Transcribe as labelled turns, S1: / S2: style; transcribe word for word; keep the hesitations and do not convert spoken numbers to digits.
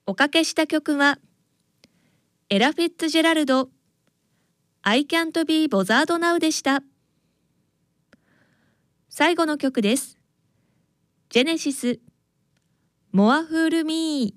S1: おかけした曲はエラ・フィッツジェラルド I Can't Be Bothered Now でした。最後の曲です。ジェネシス More Fool Me。